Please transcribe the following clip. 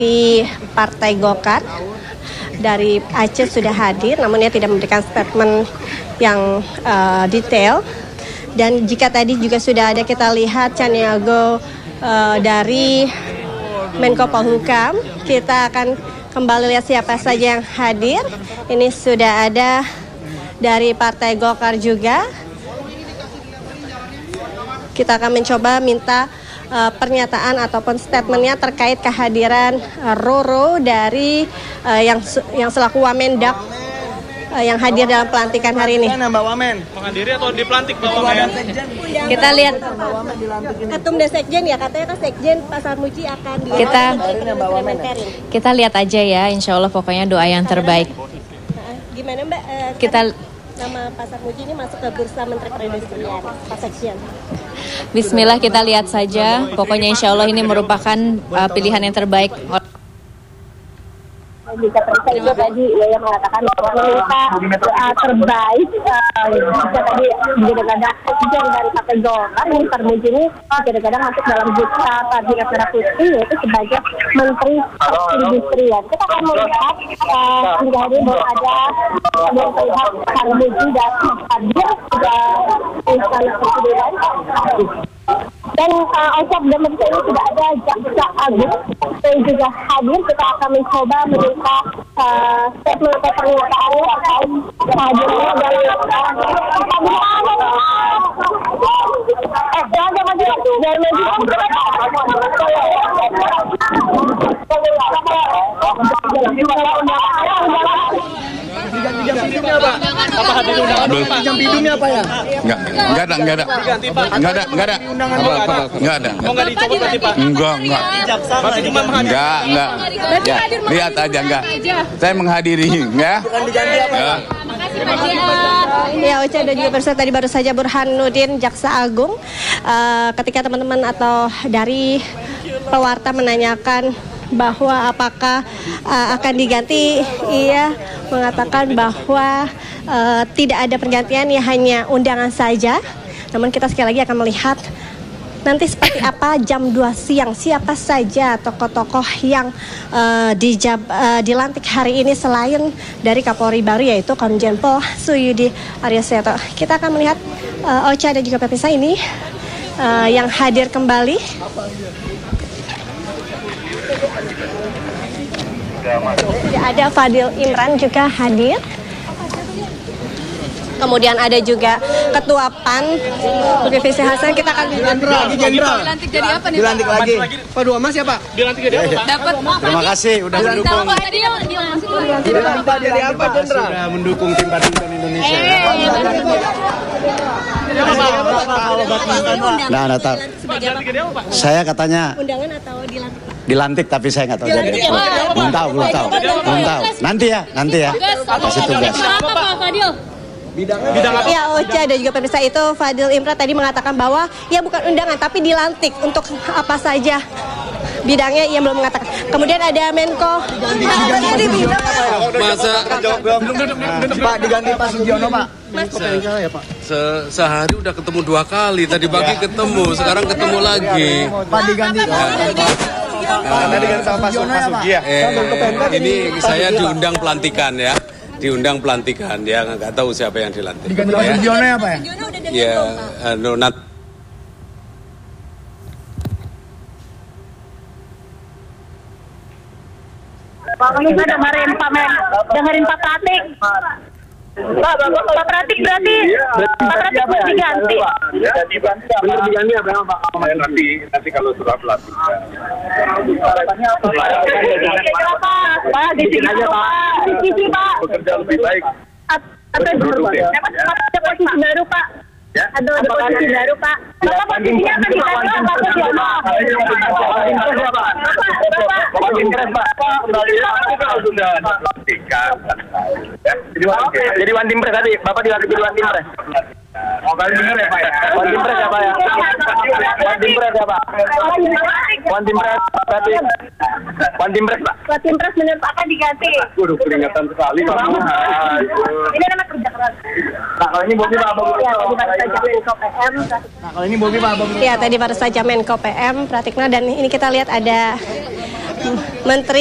Di Partai Golkar dari Aceh sudah hadir, namun dia tidak memberikan statement yang detail. Dan jika tadi juga sudah ada kita lihat Caniago dari Menko Polhukam, kita akan kembali lihat siapa saja yang hadir. Ini sudah ada dari Partai Golkar juga. Kita akan mencoba minta pernyataan ataupun statementnya terkait kehadiran Roro dari yang selaku Wamendak yang hadir dalam pelantikan hari ini. Mbak Wamen menghadiri atau dipelantik Mbak Wamen? Kita lihat Ketum Desekjen ya, katanya kan Sekjen Pak Sarmuji akan kita lihat aja ya, insya Allah pokoknya doa yang terbaik. Gimana Mbak? Kita nama Pak Sarmuji ini masuk ke bursa Menteri Perindustrian Pak Sekjen. Bismillah, kita lihat saja. Pokoknya insya Allah ini merupakan pilihan yang terbaik. Jika periksa itu tadi yang mengatakan bahwa meminta doa terbaik jika tadi kadang-kadang Sekjen dari Partai Golkar ini Sarmuji ini kadang-kadang masuk dalam bursa Kabinet Merah Putih yaitu sebagai Menteri Perindustrian. Kita akan melihat hingga hari ini belum ada yang terlihat Sarmuji dan hadir juga istana presidenan. Dan Osok dan Menteri ini sudah ada Jaksa Agung yang juga hadir. Kita akan mencoba meminta statement atau pernyataannya terkait kehadirannya dan jangan maju dari Jam apa? Apa hadir undangan Pak? Jam bidungnya apa ya? Enggak ada. Oh, enggak dicopot berarti Pak? Enggak. Berarti cuma menghadiri. Enggak. Ya, lihat aja enggak. Saya menghadiri, ya. Bukan diganti apa ya? Ya, Ocha dan juga pemirsa, tadi baru saja Burhanuddin Jaksa Agung ketika teman-teman atau dari pewarta menanyakan bahwa apakah akan diganti, ia mengatakan bahwa tidak ada pergantian, ya hanya undangan saja. Namun kita sekali lagi akan melihat nanti seperti apa jam 2 siang, siapa saja tokoh-tokoh yang dilantik hari ini selain dari Kapolri baru yaitu Komjen Pol Suyudi Aryoseto. Kita akan melihat Ocha dan juga pemirsa ini yang hadir kembali. Ada Fadil Imran juga hadir. Kemudian ada juga Ketua PAN Zulkifli Hasan. Kita akan dilantik jadi apa nih? Dilantik lagi. Pak Dua Mas ya Pak? Dilantik jadi apa Pak? dapat. Terima kasih udah mendukung. Dilantik jadi apa Jenderal? Sudah mendukung tim badminton Indonesia. Nah, Natal. Saya katanya undangan atau dilantik? dilantik tapi saya nggak tahu jadi. Belum tahu. Nanti ya. Kasih tugas. Bidang apa? Ya, Ocha dan juga pemirsa, itu Fadil Imran tadi mengatakan bahwa ya bukan undangan tapi dilantik. Untuk apa saja bidangnya ia belum mengatakan. Kemudian ada Menko. Masa Pak diganti Pak Sugiono Pak. sehari udah ketemu 2 kali. Tadi pagi ketemu, sekarang ketemu lagi. Pak diganti. Tadi kan sama Pak Sugi ya. Ini saya diundang pelantikan ya. Diundang pelantikan, ya nggak tahu siapa yang dilantik. Diganti Pak Sugiono ya Pak ya? Ya, Kita dengerin Pak Pratik. Pak Pratik berarti mau diganti. Benar diganti apa Pak? Nanti kalau sudah pelantikan. Pak, di sini aja Pak. Di sini Pak. Bekerja lebih baik. Atau ada posisi baru Pak. Ya? Ada posisi baru Pak. Bapak posisinya apa di sana Pak Sugiono? Kalau sudah pelantikan. Jadi One Team Press tadi, Bapak dilantik jadi One Team Press. Mau kalian dengar ya Pak ya? One Team Press siapa ya? One Team Press siapa? One Team Press berarti One Team Press Pak. One Team Press menurut Bapak diganti. Waduh, peringatan sekali kamu. Ini namanya kerja keras. Nah kalau ini Bobi Pak Abang. Ya, tadi baru saja Menko PM. Nah kalau ini Bobi Pak Abang. Ya, tadi baru saja Menko PM Pratikno, dan ini kita lihat ada Menteri